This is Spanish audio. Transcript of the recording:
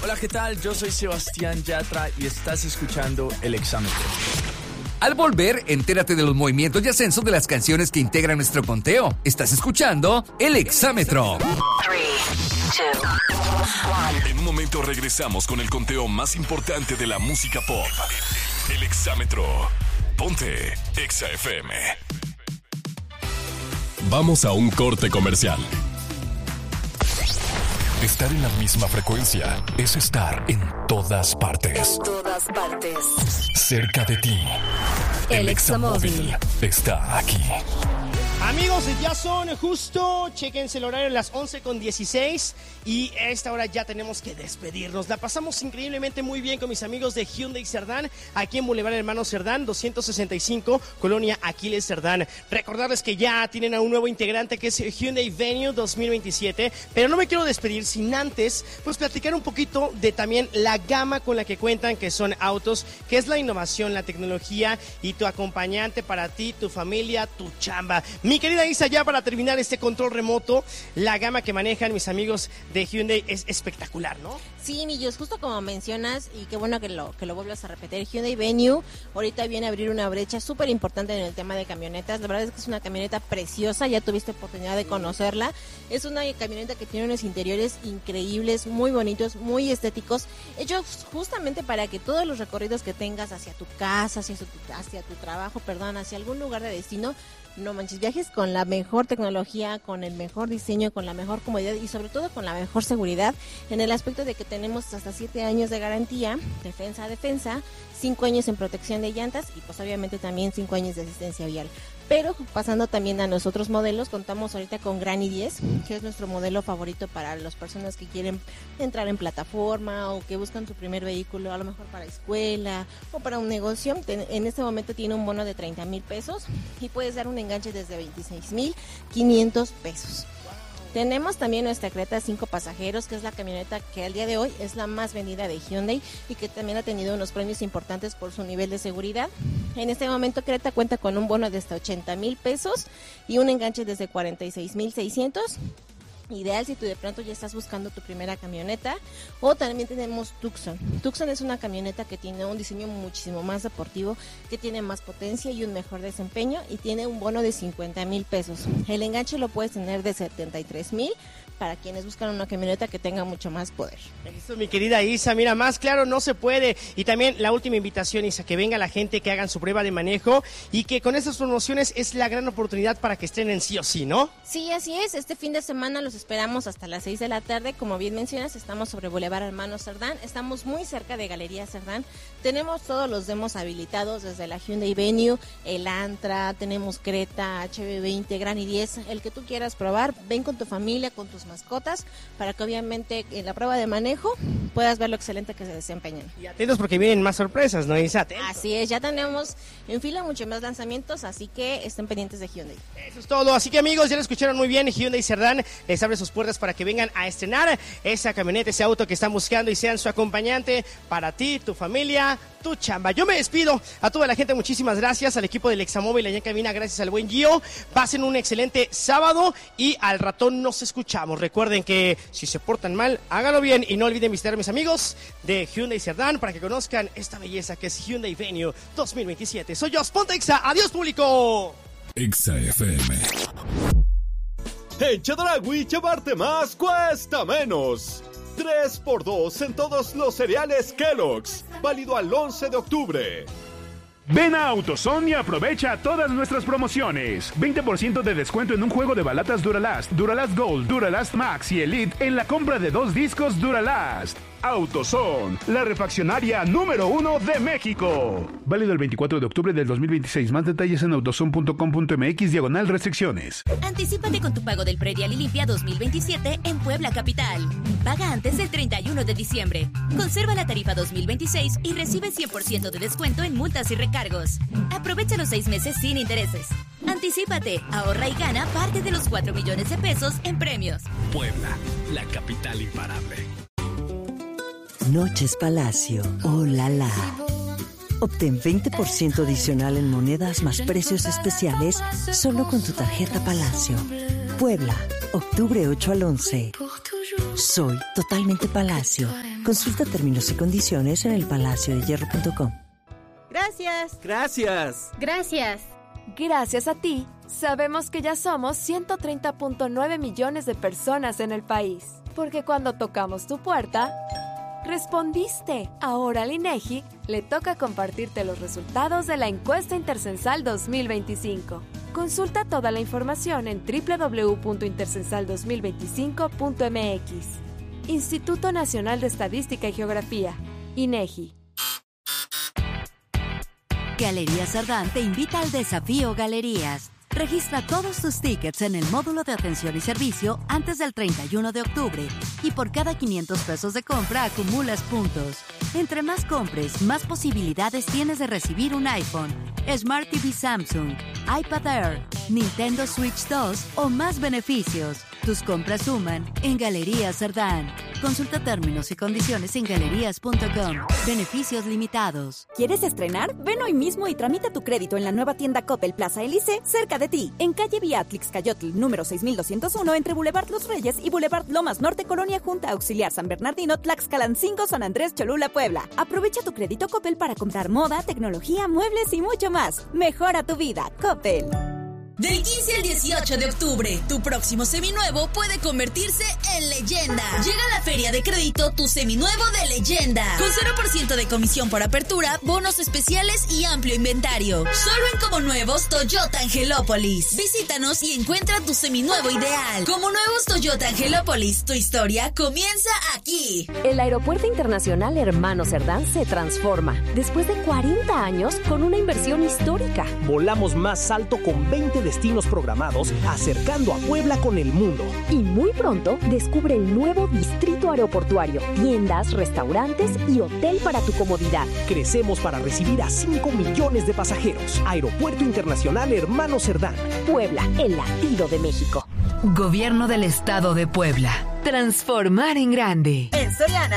Hola, ¿qué tal? Yo soy Sebastián Yatra y estás escuchando El Exámetro. Al volver, entérate de los movimientos y ascensos de las canciones que integran nuestro conteo. Estás escuchando El Exámetro. 3, 2, 1. En un momento regresamos con el conteo más importante de la música pop. El Exámetro. Ponte Exa FM. Vamos a un corte comercial. Estar en la misma frecuencia es estar en todas partes. En todas partes. Cerca de ti. El Examóvil está aquí. Amigos, ya son justo, chéquense el horario, las 11:16 y a esta hora ya tenemos que despedirnos. La pasamos increíblemente muy bien con mis amigos de Hyundai Cerdán, aquí en Boulevard Hermano Cerdán, 265, Colonia Aquiles Cerdán. Recordarles que ya tienen a un nuevo integrante que es Hyundai Venue 2027, pero no me quiero despedir sin antes, pues platicar un poquito de también la gama con la que cuentan, que son autos, que es la innovación, la tecnología y tu acompañante para ti, tu familia, tu chamba. Mi querida Isa, ya para terminar este control remoto, la gama que manejan mis amigos de Hyundai es espectacular, ¿no? Sí, Millos, justo como mencionas, y qué bueno que lo vuelvas a repetir, Hyundai Venue ahorita viene a abrir una brecha súper importante en el tema de camionetas. La verdad es que es una camioneta preciosa, ya tuviste oportunidad de conocerla. Es una camioneta que tiene unos interiores increíbles, muy bonitos, muy estéticos, hechos justamente para que todos los recorridos que tengas hacia tu casa, hacia tu trabajo, hacia algún lugar de destino, no manches, viajes con la mejor tecnología, con el mejor diseño, con la mejor comodidad y sobre todo con la mejor seguridad, en el aspecto de que tenemos hasta 7 años de garantía, defensa a defensa, 5 años en protección de llantas y pues obviamente también 5 años de asistencia vial. Pero pasando también a nosotros modelos, contamos ahorita con Granny 10, que es nuestro modelo favorito para las personas que quieren entrar en plataforma o que buscan su primer vehículo, a lo mejor para escuela o para un negocio. En este momento tiene un bono de 30,000 pesos y puedes dar un enganche desde 26,500 pesos. Tenemos también nuestra Creta 5 pasajeros, que es la camioneta que al día de hoy es la más vendida de Hyundai y que también ha tenido unos premios importantes por su nivel de seguridad. En este momento Creta cuenta con un bono de hasta 80,000 pesos y un enganche desde 46,600. Ideal si tú de pronto ya estás buscando tu primera camioneta. O también tenemos Tucson. Tucson es una camioneta que tiene un diseño muchísimo más deportivo, que tiene más potencia y un mejor desempeño y tiene un bono de 50,000 pesos. El enganche lo puedes tener de 73,000 para quienes buscan una camioneta que tenga mucho más poder. Eso, mi querida Isa, mira, más claro no se puede. Y también la última invitación, Isa, que venga la gente, que hagan su prueba de manejo y que con estas promociones es la gran oportunidad para que estrenen sí o sí, ¿no? Sí, así es. Este fin de semana los esperamos hasta las 6 de la tarde. Como bien mencionas, estamos sobre Boulevard Hermano Cerdán. Estamos muy cerca de Galería Cerdán. Tenemos todos los demos habilitados, desde la Hyundai Venue, el Antra, tenemos Creta, HB20, Granny 10, el que tú quieras probar. Ven con tu familia, con tus mascotas, para que obviamente en la prueba de manejo puedas ver lo excelente que se desempeñan. Y atentos porque vienen más sorpresas, ¿no, Isa? Atentos. Así es, ya tenemos en fila muchos más lanzamientos, así que estén pendientes de Hyundai. Eso es todo, así que amigos, ya lo escucharon muy bien, Hyundai Cerdán les abre sus puertas para que vengan a estrenar esa camioneta, ese auto que están buscando y sean su acompañante para ti, tu familia, tu chamba. Yo me despido a toda la gente, muchísimas gracias al equipo del Examóvil allá en cabina, gracias al buen Gio. Pasen un excelente sábado y al ratón nos escuchamos. Recuerden que si se portan mal, háganlo bien y no olviden visitar a mis amigos de Hyundai Cerdán para que conozcan esta belleza que es Hyundai Venue 2027. Soy yo, Ponte Exa, adiós público. Exa FM. En Chedraui llevarte más cuesta menos. 3x2 en todos los cereales Kellogg's. Válido al 11 de octubre. Ven a AutoZone y aprovecha todas nuestras promociones. 20% de descuento en un juego de balatas Duralast, Duralast Gold, Duralast Max y Elite en la compra de 2 discos Duralast. AutoZone, la refaccionaria número 1 de México. Válido el 24 de octubre del 2026. Más detalles en autozone.com.mx/restricciones. Anticípate con tu pago del predial y limpia 2027 en Puebla Capital. Paga antes del 31 de diciembre. Conserva la tarifa 2026 y recibe 100% de descuento en multas y recargos. Aprovecha los 6 meses sin intereses. Anticípate, ahorra y gana parte de los 4 millones de pesos en premios. Puebla, la capital imparable. Noches Palacio, oh la la. Obtén 20% adicional en monedas más precios especiales solo con tu tarjeta Palacio. Puebla, octubre 8 al 11. Soy totalmente Palacio. Consulta términos y condiciones en elpalaciodehierro.com. Gracias. Gracias. Gracias. Gracias a ti, sabemos que ya somos 130.9 millones de personas en el país. Porque cuando tocamos tu puerta, respondiste. Ahora al INEGI le toca compartirte los resultados de la encuesta Intercensal 2025. Consulta toda la información en www.intercensal2025.mx. Instituto Nacional de Estadística y Geografía, INEGI. Galerías Sardán te invita al desafío Galerías. Registra todos tus tickets en el módulo de atención y servicio antes del 31 de octubre y por cada 500 pesos de compra acumulas puntos. Entre más compres, más posibilidades tienes de recibir un iPhone, Smart TV Samsung, iPad Air, Nintendo Switch 2 o más beneficios. Tus compras suman en Galerías Sardán. Consulta términos y condiciones en galerías.com. Beneficios limitados. ¿Quieres estrenar? Ven hoy mismo y tramita tu crédito en la nueva tienda Coppel Plaza Elise, cerca de ti, en calle Beatrix Cayotl, número 6201, entre Boulevard Los Reyes y Boulevard Lomas Norte, Colonia Junta Auxiliar San Bernardino, Tlaxcalancingo, San Andrés, Cholula, Puebla. Aprovecha tu crédito Coppel para comprar moda, tecnología, muebles y mucho más. Mejora tu vida, Coppel. Del 15 al 18 de octubre, tu próximo seminuevo puede convertirse en leyenda. Llega a la Feria de Crédito tu seminuevo de leyenda. Con 0% de comisión por apertura, bonos especiales y amplio inventario. Solo en Como Nuevos Toyota Angelópolis. Visítanos y encuentra tu seminuevo ideal. Como Nuevos Toyota Angelópolis, tu historia comienza aquí. El Aeropuerto Internacional Hermano Cerdán se transforma. Después de 40 años, con una inversión histórica. Volamos más alto con 20 destinos programados, acercando a Puebla con el mundo. Y muy pronto descubre el nuevo distrito aeroportuario, tiendas, restaurantes y hotel para tu comodidad. Crecemos para recibir a 5 millones de pasajeros. Aeropuerto Internacional Hermano Cerdán. Puebla, el latido de México. Gobierno del Estado de Puebla. Transformar en grande. En Soriana,